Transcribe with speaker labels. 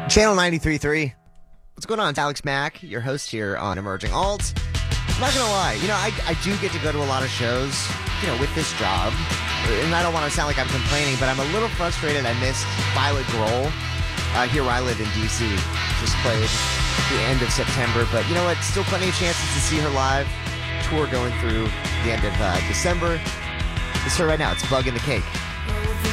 Speaker 1: Channel 93.3. What's going on? It's Alex Mack, your host here on Emerging Alt. I'm not going to lie. I do get to go to a lot of shows, with this job. And I don't want to sound like I'm complaining, but I'm a little frustrated I missed Violet Grohl here where I live in D.C. Just played at the end of September. But you know what? Still plenty of chances to see her live. Tour going through the end of December. It's her right now. It's Bug in the Cake.